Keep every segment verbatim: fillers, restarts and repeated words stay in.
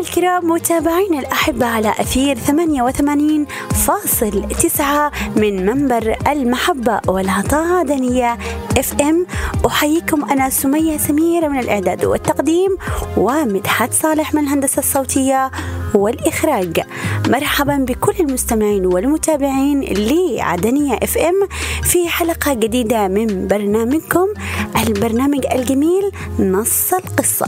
الكرام متابعين الأحبة على أثير ثمانية وثمانين فاصل تسعة من منبر المحبة والعطاء عدنية اف ام. أحييكم أنا سمية سميرة من الإعداد والتقديم، ومدحت صالح من الهندسة الصوتية والإخراج. مرحبا بكل المستمعين والمتابعين لعدنية اف ام في حلقة جديدة من برنامجكم البرنامج الجميل نص القصة.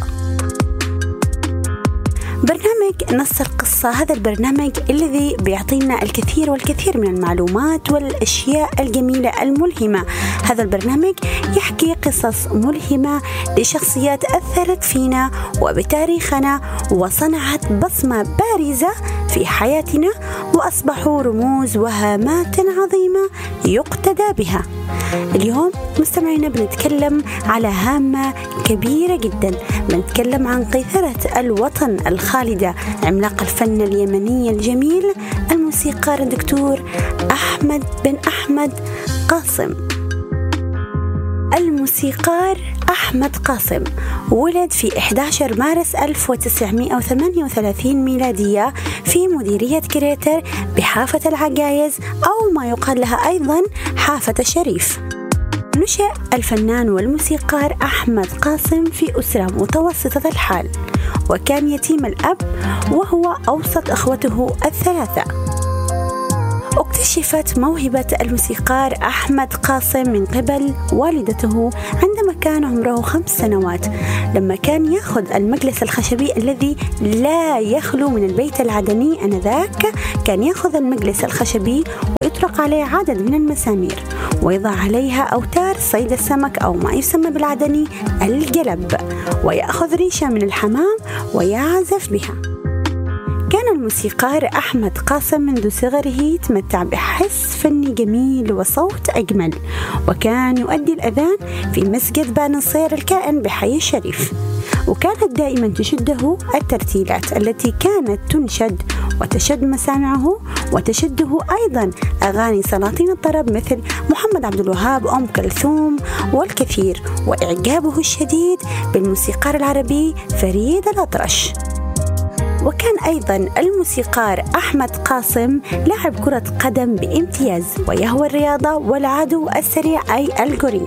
برنامج نص القصة هذا البرنامج الذي بيعطينا الكثير والكثير من المعلومات والأشياء الجميلة الملهمة. هذا البرنامج يحكي قصص ملهمة لشخصيات أثرت فينا وبتاريخنا وصنعت بصمة بارزة في حياتنا، وأصبحوا رموز وهامات عظيمة يقتدى بها. اليوم مستمعينا بنتكلم على هامة كبيرة جدا، بنتكلم عن قيثرة الوطن الخالدة، عملاق الفن اليمني الجميل الموسيقار الدكتور أحمد بن أحمد قاسم. الموسيقار أحمد قاسم ولد في أحد عشر مارس ألف وتسعمائة وثمانية وثلاثين ميلادية في مديرية كريتر بحافة العجايز، أو ما يقال لها أيضا حافة الشريف. نشأ الفنان والموسيقار أحمد قاسم في أسرة متوسطة الحال، وكان يتيم الأب وهو أوسط أخوته الثلاثة. اكتشفت موهبة الموسيقار أحمد قاسم من قبل والدته عندما كان عمره خمس سنوات، لما كان يأخذ المجلس الخشبي الذي لا يخلو من البيت العدني آنذاك. كان يأخذ المجلس الخشبي ويطرق عليه عدد من المسامير ويضع عليها أوتار صيد السمك أو ما يسمى بالعدني الجلب، ويأخذ ريشة من الحمام ويعزف بها. كان الموسيقار أحمد قاسم منذ صغره يتمتع بحس فني جميل وصوت أجمل، وكان يؤدي الأذان في مسجد بان الصير الكائن بحي الشريف، وكانت دائما تشده الترتيلات التي كانت تنشد وتشد مسامعه، وتشده أيضا أغاني سلاطين الطرب مثل محمد عبد الوهاب، أم كلثوم والكثير، وإعجابه الشديد بالموسيقار العربي فريد الأطرش. وكان أيضا الموسيقار أحمد قاسم لاعب كرة قدم بامتياز، ويهوى الرياضة والعدو السريع أي الجري.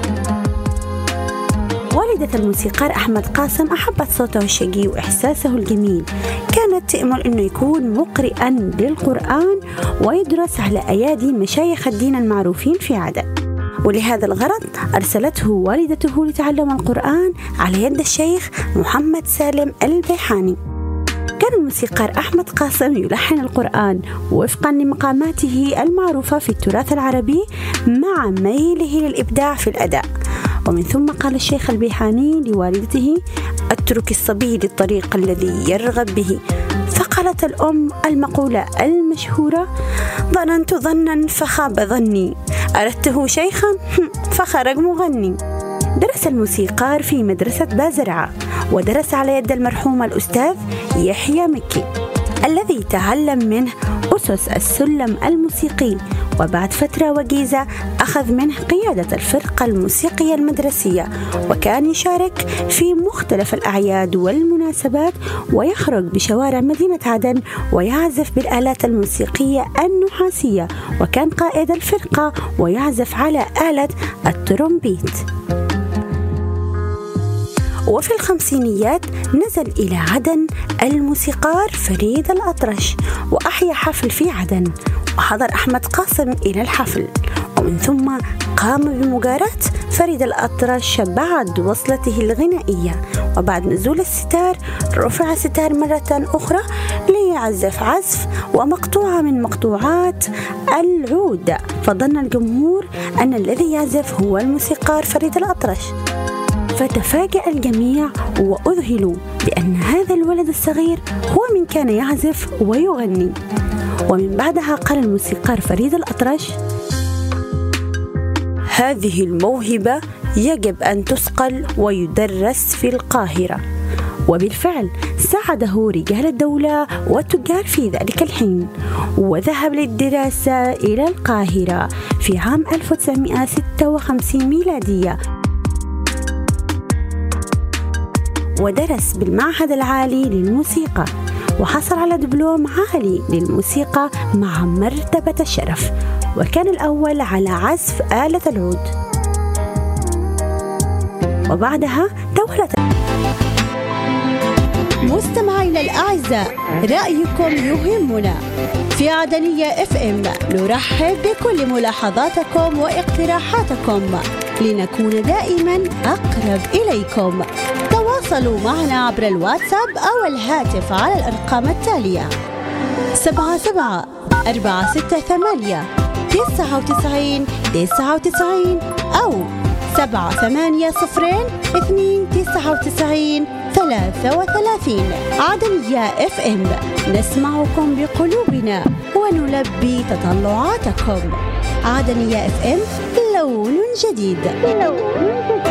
والدة الموسيقار أحمد قاسم أحبت صوته الشقي وإحساسه الجميل، كانت تأمل أنه يكون مقرئا للقرآن ويدرس على أيادي مشايخ الدين المعروفين في عدن، ولهذا الغرض أرسلته والدته لتعلم القرآن على يد الشيخ محمد سالم البيحاني. كان الموسيقار أحمد قاسم يلحن القرآن وفقا لمقاماته المعروفة في التراث العربي مع ميله للإبداع في الأداء. ومن ثم قال الشيخ البيحاني لوالدته: اترك الصبي للطريق الذي يرغب به. فقالت الأم المقولة المشهورة: ظننت ظنا فخاب ظني، أردته شيخا فخرج مغني. درس الموسيقار في مدرسة بازرعة، ودرس على يد المرحوم الأستاذ يحيى مكي الذي تعلم منه أسس السلم الموسيقي، وبعد فترة وجيزة أخذ منه قيادة الفرقة الموسيقية المدرسية، وكان يشارك في مختلف الأعياد والمناسبات، ويخرج بشوارع مدينة عدن ويعزف بالآلات الموسيقية النحاسية، وكان قائد الفرقة ويعزف على آلة الترومبيت. وفي الخمسينيات نزل إلى عدن الموسيقار فريد الأطرش وأحيا حفل في عدن، وحضر أحمد قاسم إلى الحفل، ومن ثم قام بمجاراة فريد الأطرش بعد وصلته الغنائية. وبعد نزول الستار رفع الستار مرة أخرى ليعزف عزف ومقطوعة من مقطوعات العود، فظن الجمهور أن الذي يعزف هو الموسيقار فريد الأطرش، فتفاجأ الجميع وأذهلوا بأن هذا الولد الصغير هو من كان يعزف ويغني. ومن بعدها قال الموسيقار فريد الأطرش: هذه الموهبة يجب أن تسقل ويدرس في القاهرة. وبالفعل ساعده رجال الدولة والتجار في ذلك الحين، وذهب للدراسة إلى القاهرة في عام ألف وتسعمائة وستة وخمسين ميلادية، ودرس بالمعهد العالي للموسيقى، وحصل على دبلوم عالي للموسيقى مع مرتبة الشرف، وكان الأول على عزف آلة العود. وبعدها تولت. مستمعينا الأعزاء، رأيكم يهمنا. في عدنية اف ام نرحب بكل ملاحظاتكم واقتراحاتكم لنكون دائما أقرب إليكم. تواصلوا معنا عبر الواتساب أو الهاتف على الأرقام التالية: سبعة سبعة أربعة ستة ثمانية تسعة وتسعين تسعة وتسعين أو سبعة ثمانية صفرين اثنين تسعة وتسعين ثلاثة وثلاثين. عدنية اف ام، نسمعكم بقلوبنا ونلبي تطلعاتكم. عدنية اف ام، لون جديد. لون جديد.